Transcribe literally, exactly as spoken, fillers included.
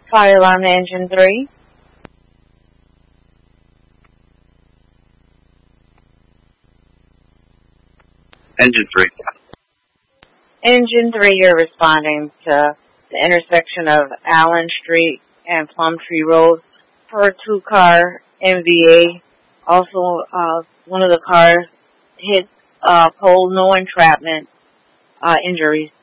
Fire alarm to engine three. Engine three. Engine three, you're responding to the intersection of Allen Street and Plumtree Road for a two-car M V A. Also, uh, one of the cars hit uh, pole, no entrapment uh, injuries.